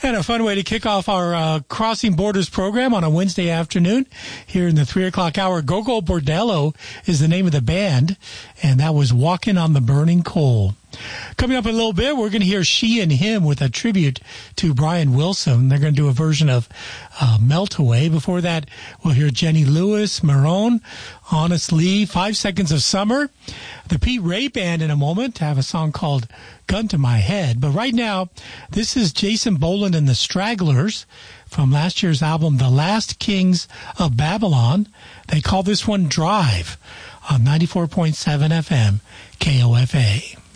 And a fun way to kick off our Crossing Borders program on a Wednesday afternoon here in the 3 o'clock hour. Go-Go Bordello is the name of the band, and that was Walking on the Burning Coal. Coming up in a little bit, we're going to hear She and Him with a tribute to Brian Wilson. They're going to do a version of Melt Away. Before that, we'll hear Jenny Lewis, Marone, Honest Lee, 5 Seconds of Summer. The Pete Ray Band in a moment have a song called Gun to My Head. But right now, this is Jason Boland and the Stragglers from last year's album, The Last Kings of Babylon. They call this one Drive on 94.7 FM, KOFA.